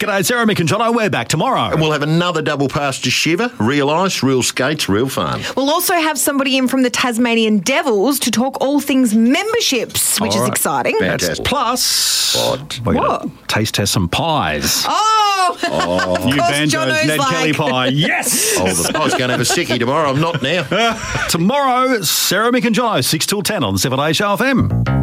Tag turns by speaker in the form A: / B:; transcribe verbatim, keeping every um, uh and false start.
A: G'day, Sarah, Mick and Jono. We're back tomorrow.
B: And we'll have another double pass to Shiver. Real ice, real skates, real fun.
C: We'll also have somebody in from the Tasmanian Devils to talk all things memberships, which
A: All
C: is
A: right.
C: exciting.
B: Fantastic.
A: Plus,
B: What?
A: we're going to
C: What?
A: taste test some pies.
C: Oh! oh.
A: New Banjo's Ned
C: like...
A: Kelly pie. Yes!
B: Oh, the- I was going to have a sickie tomorrow. I'm not now.
A: Tomorrow, Sarah, Mick and Jono, six till ten on seven A Show F M.